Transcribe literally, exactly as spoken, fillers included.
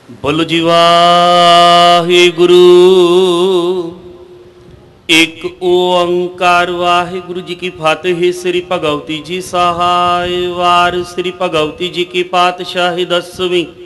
ਬੋਲੋ ਜੀ ਵਾਹਿਗੁਰੂ। ਇੱਕ ਓੰਕਾਰ ਵਾਹਿਗੁਰੂ ਜੀ ਕੀ ਫਤਿਹ। ਸ੍ਰੀ ਭਗਵਤੀ ਜੀ ਸਹਾय ਵਾਰ। ਸ੍ਰੀ ਭਗਵਤੀ ਜੀ ਕੀ ਪਾਤਸ਼ਾਹੀ ਦਸਵੀਂ